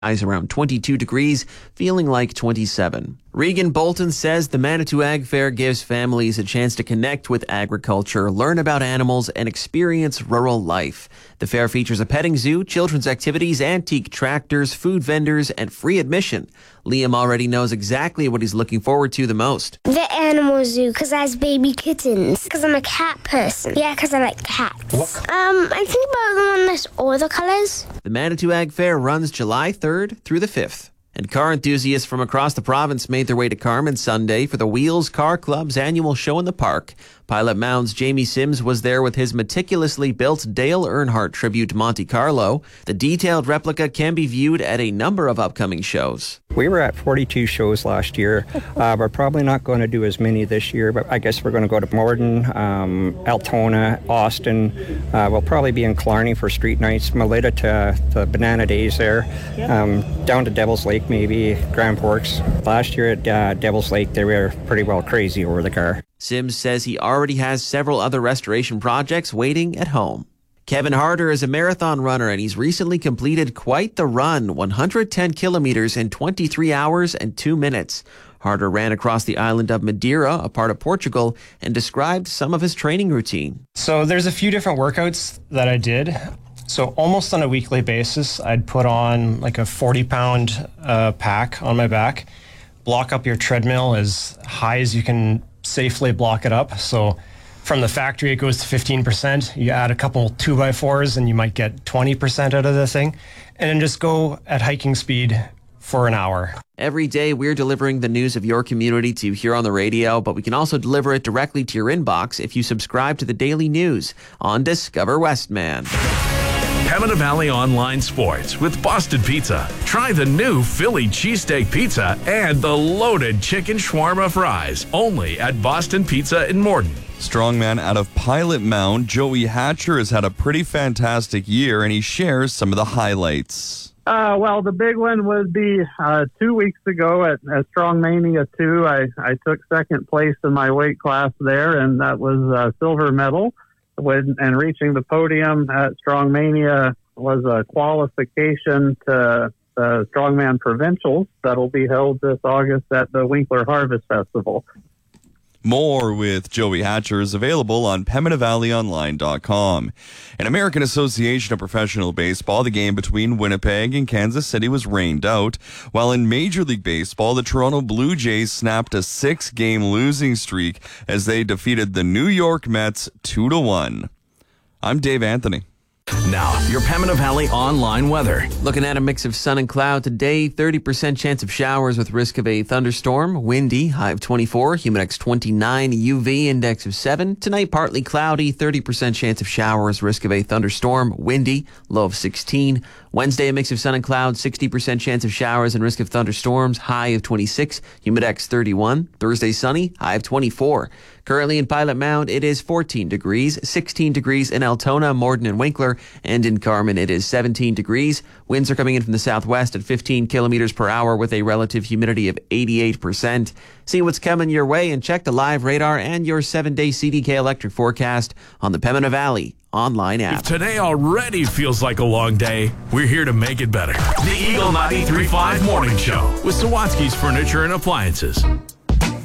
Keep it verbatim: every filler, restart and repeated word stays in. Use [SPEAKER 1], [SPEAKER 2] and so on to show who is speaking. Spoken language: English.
[SPEAKER 1] Highs around twenty-two degrees, feeling like twenty-seven. Regan Bolton says the Manitou Ag Fair gives families a chance to connect with agriculture, learn about animals, and experience rural life. The fair features a petting zoo, children's activities, antique tractors, food vendors, and free admission. Liam already knows exactly what he's looking forward to the most.
[SPEAKER 2] The animal zoo, because I has baby kittens. Because I'm a cat person. Yeah, because I like cats. What? Um, I think about the one that's all the colors.
[SPEAKER 1] The Manitou Ag Fair runs July third through the fifth. And car enthusiasts from across the province made their way to Carman Sunday for the Wheels Car Club's annual show in the park. Pilot Mound's Jamie Sims was there with his meticulously built Dale Earnhardt tribute Monte Carlo. The detailed replica can be viewed at a number of upcoming shows.
[SPEAKER 3] We were at forty-two shows last year. Uh, we're probably not going to do as many this year, but I guess we're going to go to Morden, um, Altona, Austin. Uh, we'll probably be in Killarney for street nights, Melita to the Banana Days there, um, down to Devil's Lake maybe, Grand Forks. Last year at uh, Devil's Lake, they were pretty well crazy over the car.
[SPEAKER 1] Sims says he already has several other restoration projects waiting at home. Kevin Harder is a marathon runner, and he's recently completed quite the run, one hundred ten kilometers in twenty-three hours and two minutes. Harder ran across the island of Madeira, a part of Portugal, and described some of his training routine.
[SPEAKER 4] So there's a few different workouts that I did. So almost on a weekly basis, I'd put on like a forty pound uh, pack on my back, block up your treadmill as high as you can safely block it up. So from the factory, it goes to fifteen percent. You add a couple two by fours and you might get twenty percent out of the thing. And then just go at hiking speed for an hour.
[SPEAKER 1] Every day, we're delivering the news of your community to you here on the radio, but we can also deliver it directly to your inbox if you subscribe to the Daily News on Discover Westman.
[SPEAKER 5] Pembina Valley Online Sports with Boston Pizza. Try the new Philly cheesesteak pizza and the loaded chicken shawarma fries. Only at Boston Pizza in Morden.
[SPEAKER 6] Strongman out of Pilot Mound, Joey Hatcher has had a pretty fantastic year, and he shares some of the highlights.
[SPEAKER 7] Uh, well, the big one would be uh, two weeks ago at, at Strong Mania two. I, I took second place in my weight class there, and that was a silver medal. When, and reaching the podium at Strong Mania was a qualification to the Strongman Provincials that'll be held this August at the Winkler Harvest Festival.
[SPEAKER 6] More with Joey Hatcher is available on Pembina Valley Online dot com. In American Association of Professional Baseball, the game between Winnipeg and Kansas City was rained out, while in Major League Baseball, the Toronto Blue Jays snapped a six-game losing streak as they defeated the New York Mets two to one. I'm Dave Anthony.
[SPEAKER 5] Now, your Pembina Valley online weather.
[SPEAKER 1] Looking at a mix of sun and cloud today, thirty percent chance of showers with risk of a thunderstorm. Windy, high of twenty-four, humidex twenty-nine, U V index of seven. Tonight, partly cloudy, thirty percent chance of showers, risk of a thunderstorm. Windy, low of sixteen. Wednesday, a mix of sun and cloud, sixty percent chance of showers and risk of thunderstorms, high of twenty-six, humidex thirty-one. Thursday, sunny, high of twenty-four. Currently in Pilot Mound, it is fourteen degrees, sixteen degrees in Altona, Morden, and Winkler, and in Carman, it is seventeen degrees. Winds are coming in from the southwest at fifteen kilometers per hour with a relative humidity of eighty-eight percent. See what's coming your way and check the live radar and your seven-day C D K electric forecast on the Pembina Valley online app.
[SPEAKER 5] If today already feels like a long day, we're here to make it better. The Eagle ninety-three point five Morning Show with Sawatsky's Furniture and Appliances.